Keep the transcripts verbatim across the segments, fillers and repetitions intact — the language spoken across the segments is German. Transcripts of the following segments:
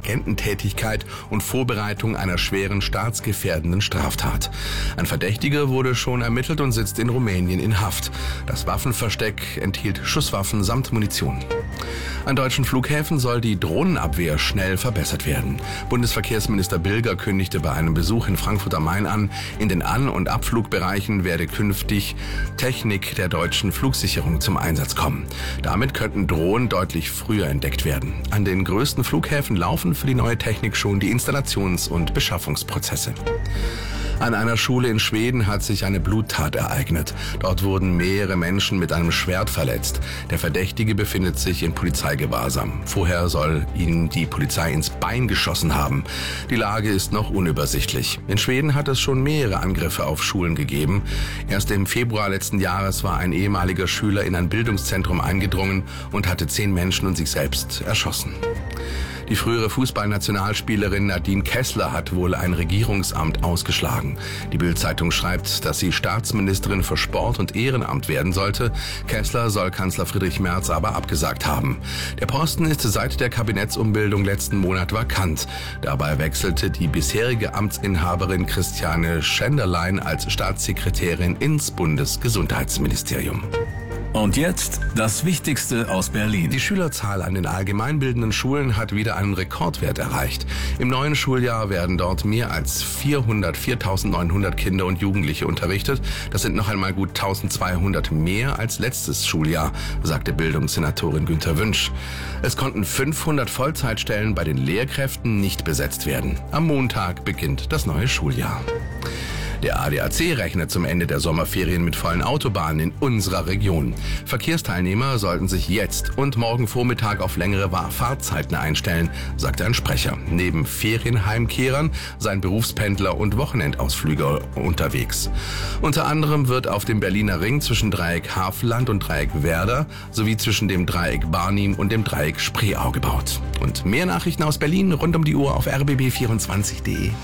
Agententätigkeit und Vorbereitung einer schweren staatsgefährdenden Straftat. Ein Verdächtiger wurde schon ermittelt und sitzt in Rumänien in Haft. Das Waffenversteck enthielt Schusswaffen samt Munition. An deutschen Flughäfen soll die Drohnenabwehr schnell verbessert werden. Bundesverkehrsminister Bilger kündigte bei einem Besuch in Frankfurt am Main an, in den An- und Abflugbereichen werde künftig Technik der deutschen Flugsicherung zum Einsatz kommen. Damit könnten Drohnen deutlich früher entdeckt werden. An den größten Flughäfen laufen für die neue Technik schon die Installations- und Beschaffungsprozesse. An einer Schule in Schweden hat sich eine Bluttat ereignet. Dort wurden mehrere Menschen mit einem Schwert verletzt. Der Verdächtige befindet sich in Polizeigewahrsam. Vorher soll ihm die Polizei ins Bein geschossen haben. Die Lage ist noch unübersichtlich. In Schweden hat es schon mehrere Angriffe auf Schulen gegeben. Erst im Februar letzten Jahres war ein ehemaliger Schüler in ein Bildungszentrum eingedrungen und hatte zehn Menschen und sich selbst erschossen. Die frühere Fußballnationalspielerin Nadine Kessler hat wohl ein Regierungsamt ausgeschlagen. Die Bild-Zeitung schreibt, dass sie Staatsministerin für Sport und Ehrenamt werden sollte. Kessler soll Kanzler Friedrich Merz aber abgesagt haben. Der Posten ist seit der Kabinettsumbildung letzten Monat vakant. Dabei wechselte die bisherige Amtsinhaberin Christiane Schenderlein als Staatssekretärin ins Bundesgesundheitsministerium. Und jetzt das Wichtigste aus Berlin. Die Schülerzahl an den allgemeinbildenden Schulen hat wieder einen Rekordwert erreicht. Im neuen Schuljahr werden dort mehr als vierhundert, viertausendneunhundert Kinder und Jugendliche unterrichtet. Das sind noch einmal gut eintausendzweihundert mehr als letztes Schuljahr, sagte Bildungssenatorin Günther Wünsch. Es konnten fünfhundert Vollzeitstellen bei den Lehrkräften nicht besetzt werden. Am Montag beginnt das neue Schuljahr. Der A D A C rechnet zum Ende der Sommerferien mit vollen Autobahnen in unserer Region. Verkehrsteilnehmer sollten sich jetzt und morgen Vormittag auf längere Fahrzeiten einstellen, sagte ein Sprecher. Neben Ferienheimkehrern seien Berufspendler und Wochenendausflüge unterwegs. Unter anderem wird auf dem Berliner Ring zwischen Dreieck Havelland und Dreieck Werder sowie zwischen dem Dreieck Barnim und dem Dreieck Spreeau gebaut. Und mehr Nachrichten aus Berlin rund um die Uhr auf r b b vierundzwanzig punkt d e.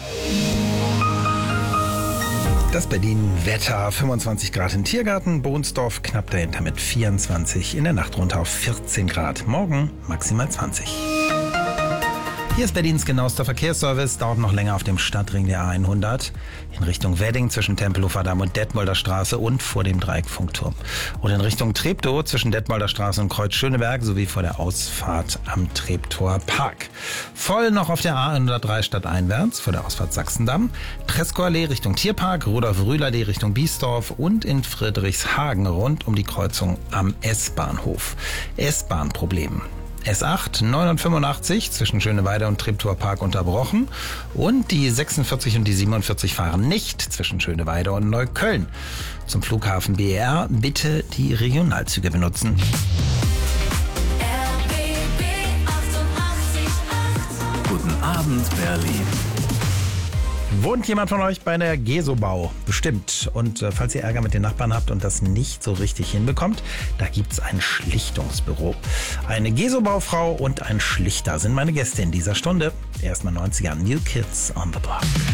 Das Berlin-Wetter, fünfundzwanzig Grad im Tiergarten, Bohnsdorf knapp dahinter mit vierundzwanzig, in der Nacht runter auf vierzehn Grad, morgen maximal zwanzig. Hier ist Berlins genauester Verkehrsservice, dauert noch länger auf dem Stadtring der A hundert in Richtung Wedding zwischen Tempelhofer Damm und Detmolder Straße und vor dem Dreieck Funkturm. Und in Richtung Treptow zwischen Detmolder Straße und Kreuz Schöneberg sowie vor der Ausfahrt am Treptower Park. Voll noch auf der A hundertdrei stadteinwärts vor der Ausfahrt Sachsendamm, Treskowallee Richtung Tierpark, Rudolf-Rühlallee Richtung Biesdorf und in Friedrichshagen rund um die Kreuzung am S-Bahnhof. S-Bahn-Problem. S acht neunhundertfünfundachtzig zwischen Schöneweide und Treptower Park unterbrochen und die sechsundvierzig und die siebenundvierzig fahren nicht zwischen Schöneweide und Neukölln. Zum Flughafen B E R bitte die Regionalzüge benutzen. R B B achtundachtzig Komma acht. Guten Abend, Berlin. Wohnt jemand von euch bei der Gesobau? Bestimmt. Und äh, falls ihr Ärger mit den Nachbarn habt und das nicht so richtig hinbekommt, da gibt's ein Schlichtungsbüro. Eine Gesobaufrau und ein Schlichter sind meine Gäste in dieser Stunde. Erstmal neunziger New Kids on the Block.